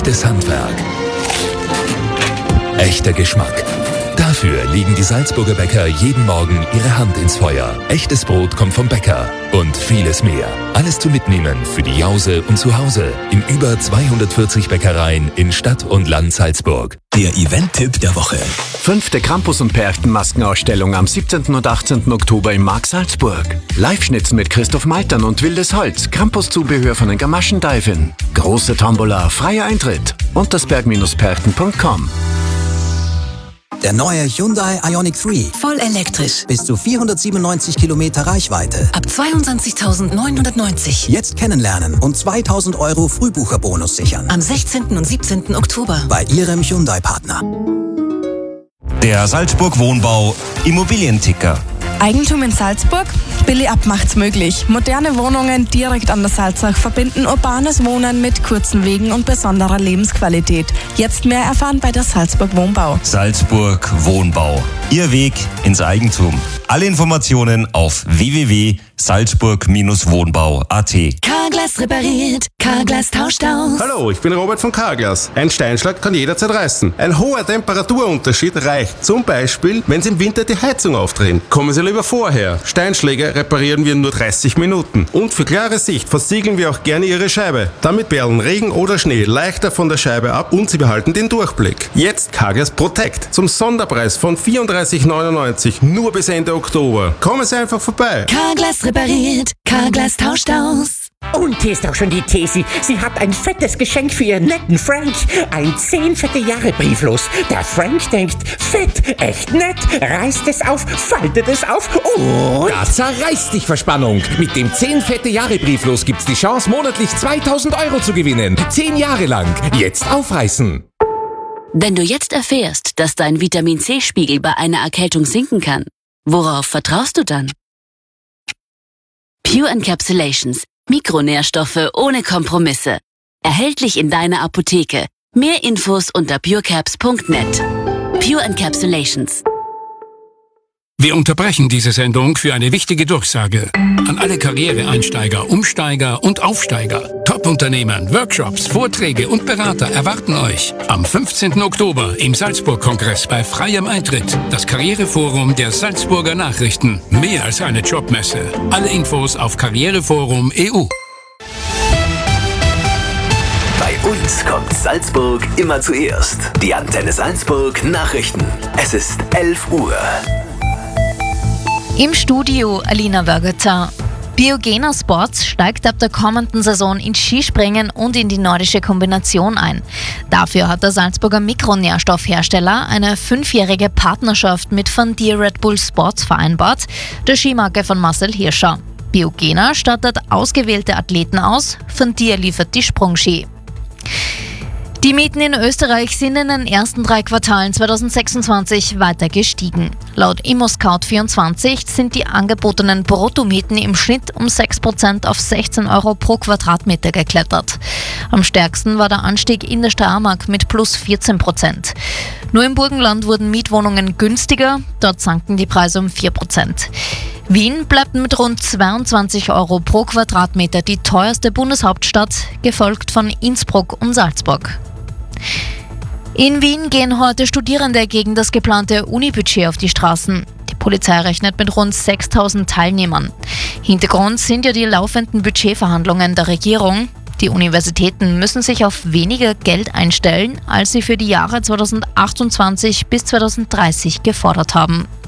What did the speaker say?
echtes Handwerk, echter Geschmack. Dafür legen die Salzburger Bäcker jeden Morgen ihre Hand ins Feuer. Echtes Brot kommt vom Bäcker und vieles mehr. Alles zum Mitnehmen für die Jause und zu Hause in über 240 Bäckereien in Stadt und Land Salzburg. Der Event-Tipp der Woche. 5. Krampus- und Perchtenmaskenausstellung am 17. und 18. Oktober im Markt Salzburg. Live-Schnitzen mit Christoph Maltern und Wildes Holz. Krampus-Zubehör von den Gamaschen-Diven. Große Tombola, freier Eintritt. Untersberg-perchten.com. Der neue Hyundai Ioniq 3. Voll elektrisch. Bis zu 497 Kilometer Reichweite. Ab 22.990. Jetzt kennenlernen und 2.000 € Frühbucherbonus sichern. Am 16. und 17. Oktober. Bei Ihrem Hyundai-Partner. Der Salzburg Wohnbau Immobilienticker. Eigentum in Salzburg? Billy Ab macht's möglich. Moderne Wohnungen direkt an der Salzach verbinden urbanes Wohnen mit kurzen Wegen und besonderer Lebensqualität. Jetzt mehr erfahren bei der Salzburg Wohnbau. Salzburg Wohnbau. Ihr Weg ins Eigentum. Alle Informationen auf www.salzburg-wohnbau.at. Carglass repariert, Carglass tauscht aus. Hallo, ich bin Robert von Carglass. Ein Steinschlag kann jederzeit reißen. Ein hoher Temperaturunterschied reicht zum Beispiel, wenn Sie im Winter die Heizung aufdrehen. Kommen Sie lieber vorher. Steinschläge reparieren wir in nur 30 Minuten. Und für klare Sicht versiegeln wir auch gerne Ihre Scheibe. Damit perlen Regen oder Schnee leichter von der Scheibe ab und Sie behalten den Durchblick. Jetzt Carglass Protect zum Sonderpreis von 34,99 nur bis Ende Oktober. Kommen Sie einfach vorbei. Carglass repariert, Carglass tauscht aus. Und hier ist auch schon die Tesi. Sie hat ein fettes Geschenk für ihren netten Frank. Ein 10 fette Jahre Brieflos. Der Frank denkt, fett, echt nett, reißt es auf, faltet es auf und... Da zerreißt dich Verspannung. Mit dem 10 fette Jahre Brieflos gibt's die Chance, monatlich 2.000 € zu gewinnen. 10 Jahre lang. Jetzt aufreißen. Wenn du jetzt erfährst, dass dein Vitamin-C-Spiegel bei einer Erkältung sinken kann, worauf vertraust du dann? Pure Encapsulations. Mikronährstoffe ohne Kompromisse. Erhältlich in deiner Apotheke. Mehr Infos unter purecaps.net. Pure Encapsulations. Wir unterbrechen diese Sendung für eine wichtige Durchsage. An alle Karriereeinsteiger, Umsteiger und Aufsteiger. Top-Unternehmen, Workshops, Vorträge und Berater erwarten euch am 15. Oktober im Salzburg-Kongress bei freiem Eintritt. Das Karriereforum der Salzburger Nachrichten. Mehr als eine Jobmesse. Alle Infos auf Karriereforum.eu. Bei uns kommt Salzburg immer zuerst. Die Antenne Salzburg Nachrichten. Es ist 11 Uhr. Im Studio Alina Wörgötzer. Biogena Sports steigt ab der kommenden Saison ins Skispringen und in die nordische Kombination ein. Dafür hat der Salzburger Mikronährstoffhersteller eine 5-jährige Partnerschaft mit Van Dier Red Bull Sports vereinbart, der Skimarke von Marcel Hirscher. Biogena stattet ausgewählte Athleten aus, Van Dier liefert die Sprungski. Die Mieten in Österreich sind in den ersten 3 Quartalen 2026 weiter gestiegen. Laut ImmoScout24 sind die angebotenen Bruttomieten im Schnitt um 6% auf 16 € pro Quadratmeter geklettert. Am stärksten war der Anstieg in der Steiermark mit plus 14%. Nur im Burgenland wurden Mietwohnungen günstiger, dort sanken die Preise um 4%. Wien bleibt mit rund 22 € pro Quadratmeter die teuerste Bundeshauptstadt, gefolgt von Innsbruck und Salzburg. In Wien gehen heute Studierende gegen das geplante Unibudget auf die Straßen. Die Polizei rechnet mit rund 6.000 Teilnehmern. Hintergrund sind ja die laufenden Budgetverhandlungen der Regierung. Die Universitäten müssen sich auf weniger Geld einstellen, als sie für die Jahre 2028 bis 2030 gefordert haben.